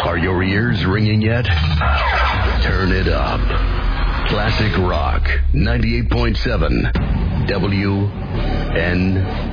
Are your ears ringing yet? Turn it up. Classic Rock 98.7 WNBF.